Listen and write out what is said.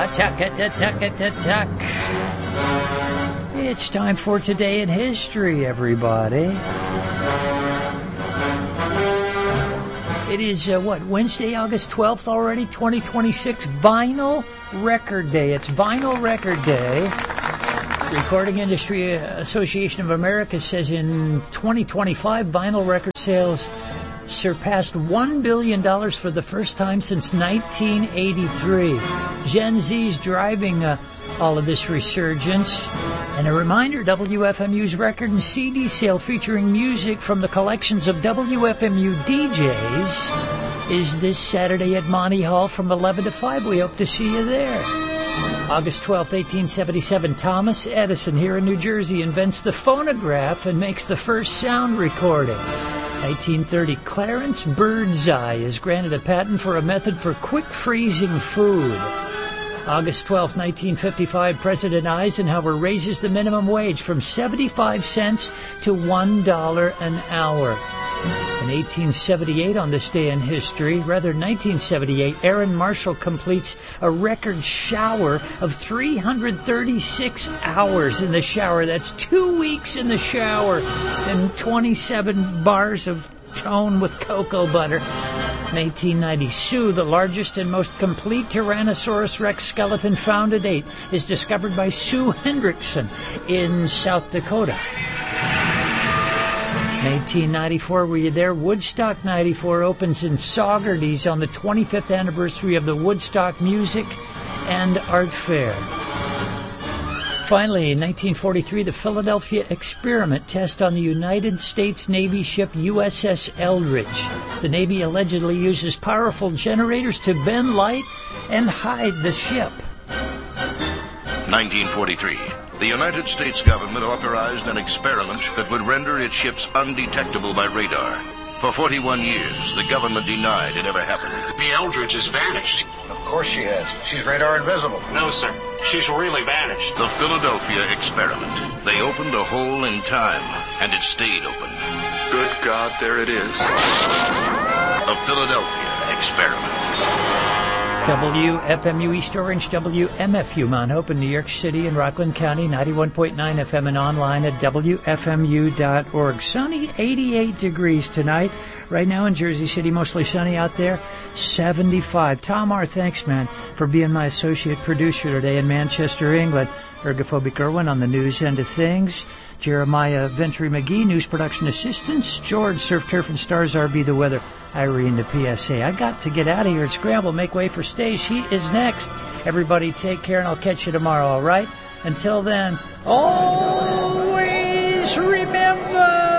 Tuck. It's time for Today in History, everybody. It is, Wednesday, August 12th already, 2026, Vinyl Record Day. It's Vinyl Record Day. Recording Industry Association of America says in 2025, vinyl record sales surpassed $1 billion for the first time since 1983. Gen Z's driving all of this resurgence. And a reminder, WFMU's record and CD sale featuring music from the collections of WFMU DJs is this Saturday at Monty Hall from 11 to 5. We hope to see you there. August 12, 1877, Thomas Edison here in New Jersey invents the phonograph and makes the first sound recording. 1930, Clarence Birdseye is granted a patent for a method for quick freezing food. August 12, 1955, President Eisenhower raises the minimum wage from 75 cents to $1 an hour. In 1878, on this day in history, 1978, Aaron Marshall completes a record shower of 336 hours in the shower. That's 2 weeks in the shower and 27 bars of tone with cocoa butter. In 1890, Sue, the largest and most complete Tyrannosaurus rex skeleton found to date, is discovered by Sue Hendrickson in South Dakota. 1994, were you there? Woodstock 94 opens in Saugerties on the 25th anniversary of the Woodstock Music and Art Fair. Finally, in 1943, the Philadelphia experiment test on the United States Navy ship USS Eldridge. The Navy allegedly uses powerful generators to bend light and hide the ship. 1943. The United States government authorized an experiment that would render its ships undetectable by radar. For 41 years, the government denied it ever happened. The Eldridge has vanished. Of course she has. She's radar invisible. No, sir. She's really vanished. The Philadelphia experiment. They opened a hole in time, and it stayed open. Good God, there it is. The Philadelphia experiment. WFMU East Orange, WMFU Mount Hope in New York City and Rockland County, 91.9 FM and online at WFMU.org. Sunny, 88 degrees tonight. Right now in Jersey City, mostly sunny out there, 75. Tom R., thanks, man, for being my associate producer today in Manchester, England. Ergophobic Irwin on the news end of things. Jeremiah Ventry McGee, news production assistants. George, Surf, Turf, and Stars, RB the Weather. Irene, the PSA. I got to get out of here and scramble, make way for Stace. He is next. Everybody take care, and I'll catch you tomorrow, all right? Until then, always